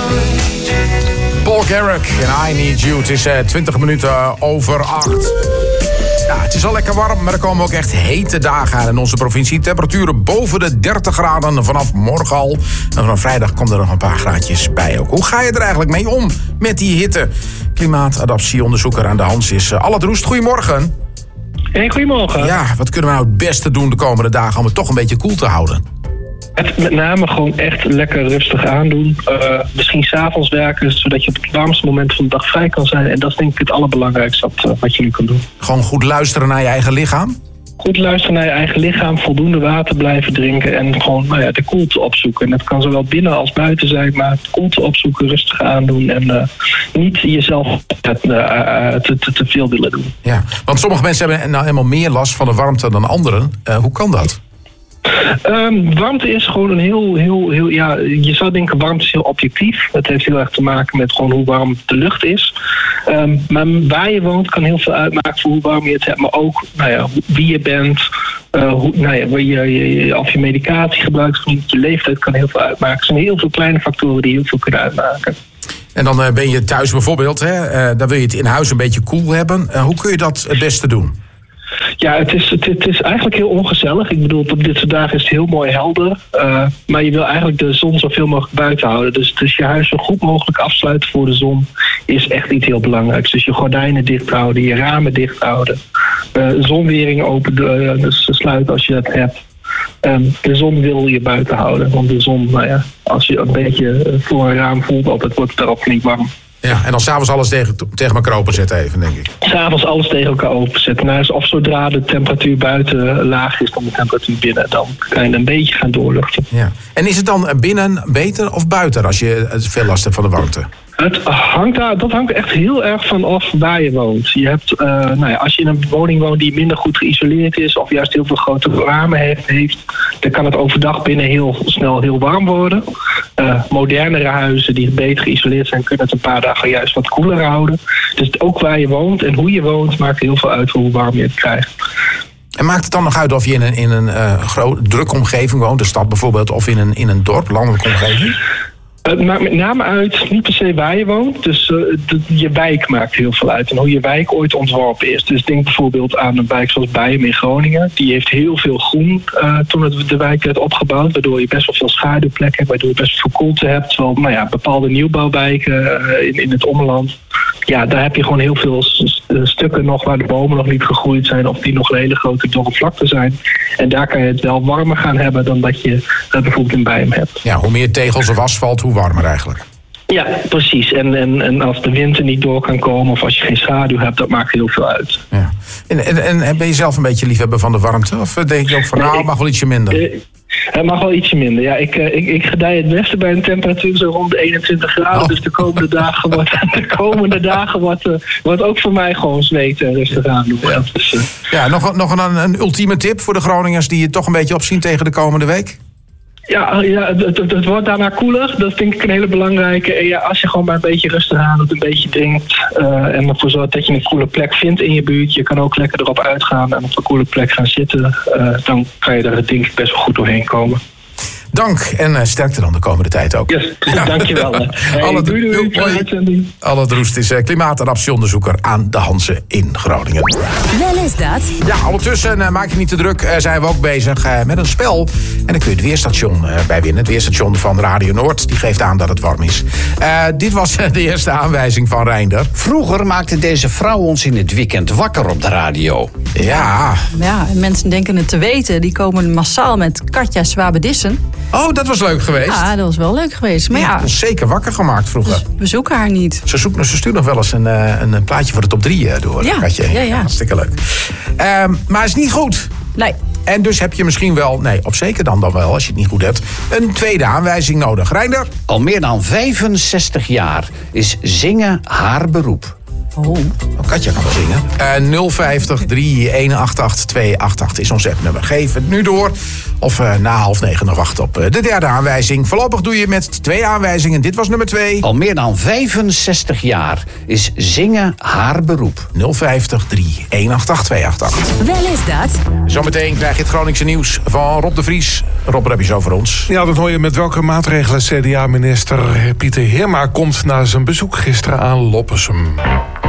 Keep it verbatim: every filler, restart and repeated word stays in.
Paul Carrack en I Need You. Het is uh, twintig minuten over acht. Ja, het is al lekker warm, maar er komen ook echt hete dagen aan in onze provincie. Temperaturen boven de dertig graden vanaf morgen al. En vanaf vrijdag komt er nog een paar graadjes bij ook. Hoe ga je er eigenlijk mee om met die hitte? Klimaatadaptieonderzoeker aan de Hans is uh, Allard Roest. Goedemorgen. Hey, goedemorgen. Ja, wat kunnen we nou het beste doen de komende dagen om het toch een beetje koel te houden? Het met name gewoon echt lekker rustig aandoen. Uh, misschien 's avonds werken, zodat je op het warmste moment van de dag vrij kan zijn. En dat is denk ik het allerbelangrijkste wat, uh, wat je nu kan doen. Gewoon goed luisteren naar je eigen lichaam? Goed luisteren naar je eigen lichaam, voldoende water blijven drinken en gewoon nou ja, de koelte opzoeken. En dat kan zowel binnen als buiten zijn, maar koelte opzoeken, rustig aandoen en uh, niet jezelf het, uh, uh, te, te, te veel willen doen. Ja, want sommige mensen hebben nou helemaal meer last van de warmte dan anderen. Uh, hoe kan dat? Um, warmte is gewoon een heel, heel, heel, ja, je zou denken warmte is heel objectief. Het heeft heel erg te maken met gewoon hoe warm de lucht is. Um, maar waar je woont kan heel veel uitmaken voor hoe warm je het hebt. Maar ook nou ja, wie je bent, uh, hoe, nou ja, je, je, of je medicatie gebruikt of niet, je leeftijd kan heel veel uitmaken. Er zijn heel veel kleine factoren die heel veel kunnen uitmaken. En dan uh, ben je thuis bijvoorbeeld, hè, uh, dan wil je het in huis een beetje koel hebben. Uh, hoe kun je dat het beste doen? Ja, het is, het, het is eigenlijk heel ongezellig. Ik bedoel, op dit soort dagen is het heel mooi helder. Uh, maar je wil eigenlijk de zon zoveel mogelijk buiten houden. Dus, dus je huis zo goed mogelijk afsluiten voor de zon is echt iets heel belangrijks. Dus je gordijnen dicht houden, je ramen dicht houden. Uh, zonwering open uh, dus sluiten als je dat hebt. Um, de zon wil je buiten houden. Want de zon, nou ja, als je een beetje voor een raam voelt, altijd wordt het daarop niet warm. Ja, en dan s'avonds alles tegen, tegen elkaar openzetten even, denk ik. S'avonds alles tegen elkaar openzetten. Nou, of zodra de temperatuur buiten laag is dan de temperatuur binnen. Dan kan je een beetje gaan doorluchten. Ja. En is het dan binnen beter of buiten als je veel last hebt van de warmte? Het hangt daar, dat hangt echt heel erg van af waar je woont. Je hebt, uh, nou ja, als je in een woning woont die minder goed geïsoleerd is of juist heel veel grote ramen heeft, heeft dan kan het overdag binnen heel snel heel warm worden. Uh, modernere huizen die beter geïsoleerd zijn, kunnen het een paar dagen juist wat koeler houden. Dus ook waar je woont en hoe je woont maakt heel veel uit voor hoe warm je het krijgt. En maakt het dan nog uit of je in een, in een uh, groot, drukke omgeving woont, de stad bijvoorbeeld, of in een, in een dorp, landelijke omgeving? Het maakt met name uit, niet per se waar je woont. Dus uh, de, je wijk maakt heel veel uit. En hoe je wijk ooit ontworpen is. Dus denk bijvoorbeeld aan een wijk zoals Bijen in Groningen. Die heeft heel veel groen uh, toen het, de wijk werd opgebouwd. Waardoor je best wel veel schaduwplekken hebt. Waardoor je best wel veel koelte hebt. Terwijl nou ja, bepaalde nieuwbouwwijken uh, in, in het omland. Ja, daar heb je gewoon heel veel st- stukken nog waar de bomen nog niet gegroeid zijn. Of die nog een hele grote dorre vlakte zijn. En daar kan je het wel warmer gaan hebben dan dat je uh, bijvoorbeeld in Bijen hebt. Ja, hoe meer tegels of asfalt, hoe warmer eigenlijk. Ja, precies. En, en, en als de wind er niet door kan komen of als je geen schaduw hebt, dat maakt heel veel uit. Ja. En, en, en ben je zelf een beetje liefhebber van de warmte? Of denk je ook van, nou, het mag wel ietsje minder? Het mag wel ietsje minder. Ja, ik, ik, ik gedij het beste bij een temperatuur zo rond de eenentwintig graden. Oh. Dus de komende dagen wordt, de komende dagen wordt, uh, wordt ook voor mij gewoon zweten rustig aan doen. Ja, dus, uh. ja nog, nog een, een ultieme tip voor de Groningers die je toch een beetje opzien tegen de komende week? Ja, ja het, het, het wordt daarna koeler. Dat is denk ik een hele belangrijke. En ja, als je gewoon maar een beetje rustig aan doet, een beetje drinkt. Uh, en ervoor zorgt dat je een koele plek vindt in je buurt. Je kan ook lekker erop uitgaan en op een koele plek gaan zitten. Uh, dan kan je er denk ik best wel goed doorheen komen. Dank en uh, sterkte dan de komende tijd ook. Yes, ja. Dankjewel. Hey, Allard, doei doei. doei. Allard Roest is uh, klimaatadaptieonderzoeker aan de Hanze in Groningen. Wel is dat. Ja, ondertussen uh, maak je niet te druk. Uh, zijn we ook bezig uh, met een spel. En dan kun je het weerstation uh, bij winnen. Het weerstation van Radio Noord. Die geeft aan dat het warm is. Uh, dit was uh, de eerste aanwijzing van Reinder. Vroeger maakte deze vrouw ons in het weekend wakker op de radio. Ja. Ja, mensen denken het te weten. Die komen massaal met Katja Swabedissen. Oh, dat was leuk geweest. Ja, dat was wel leuk geweest. Maar Die ja, heeft ons zeker wakker gemaakt vroeger. Dus we zoeken haar niet. Ze, zoekt, ze stuurt nog wel eens een, een, een plaatje voor de top drie door. Ja, Katje. ja, ja. Hartstikke leuk. Um, maar het is niet goed. Nee. En dus heb je misschien wel, nee, op zeker dan dan wel, als je het niet goed hebt, een tweede aanwijzing nodig. Reinder? Al meer dan vijfenzestig jaar is zingen haar beroep. Oh. Oh, Katja kan wel zingen. Uh, nul vijftig drie een acht acht twee acht acht is ons appnummer. Geef het nu door. Of uh, na half negen nog wachten op uh, de derde aanwijzing. Voorlopig doe je met twee aanwijzingen. Dit was nummer twee. Al meer dan vijfenzestig jaar is zingen haar beroep. nul vijftig drie een acht acht twee acht acht. Wel is dat. Zometeen krijg je het Groningse nieuws van Rob de Vries. Rob, wat heb je zo voor ons? Ja, dat hoor je met welke maatregelen C D A-minister Pieter Heerma komt na zijn bezoek gisteren aan Loppersum.